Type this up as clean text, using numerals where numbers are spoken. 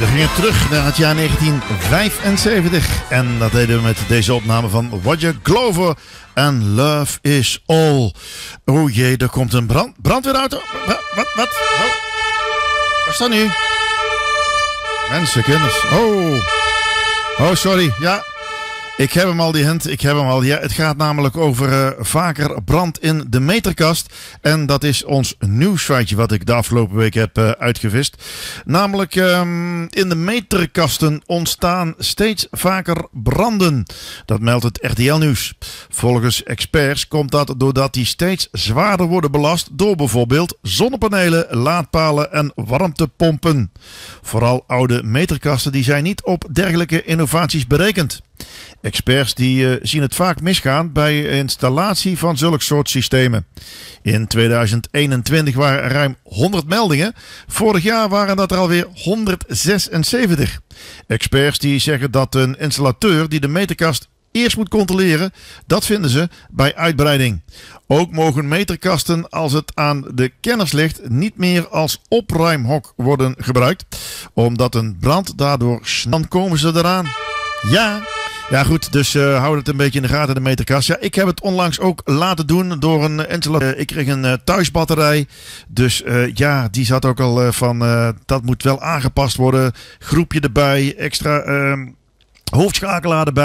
We gingen terug naar het jaar 1975 en dat deden we met deze opname van Roger Glover en Love is All. Oh jee, er komt een brandweerauto. Wat? Oh. Wat is dat nu? Mensen, kinders. Oh, sorry. Ja. Ik heb hem al, die hint. Ja, het gaat namelijk over vaker brand in de meterkast. En dat is ons nieuwsfeitje wat ik de afgelopen week heb uitgevist. Namelijk in de meterkasten ontstaan steeds vaker branden. Dat meldt het RTL Nieuws. Volgens experts komt dat doordat die steeds zwaarder worden belast door bijvoorbeeld zonnepanelen, laadpalen en warmtepompen. Vooral oude meterkasten die zijn niet op dergelijke innovaties berekend. Experts die zien het vaak misgaan bij installatie van zulk soort systemen. In 2021 waren er ruim 100 meldingen. Vorig jaar waren dat er alweer 176. Experts die zeggen dat een installateur die de meterkast eerst moet controleren, dat vinden ze bij uitbreiding. Ook mogen meterkasten, als het aan de kenners ligt, niet meer als opruimhok worden gebruikt. Omdat een brand daardoor dan komen ze eraan. Ja goed, dus houd het een beetje in de gaten, de meterkast. Ja, ik heb het onlangs ook laten doen door een installateur. Ik kreeg een thuisbatterij. Dus ja, die zat ook al van, dat moet wel aangepast worden. Groepje erbij, extra hoofdschakelaar erbij.